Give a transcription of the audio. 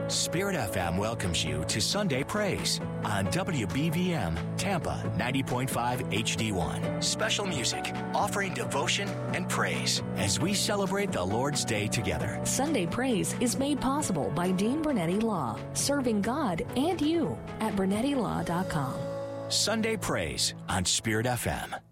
Spirit FM welcomes you to Sunday Praise on WBVM Tampa 90.5 HD1. Special music offering devotion and praise as we celebrate the Lord's Day together. Sunday Praise is made possible by Dean Bernetti Law, serving God and you at BernettiLaw.com. Sunday Praise on Spirit FM.